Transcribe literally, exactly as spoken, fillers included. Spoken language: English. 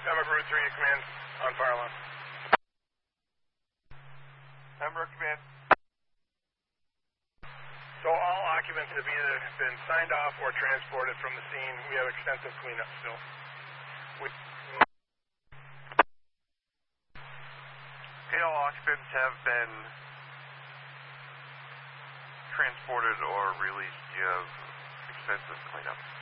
Pembroke Route three, command on fire alarm. Pembroke command. So all occupants have either been signed off or transported from the scene. We have extensive cleanup still. We Okay, all occupants have been transported or released. You have extensive cleanup.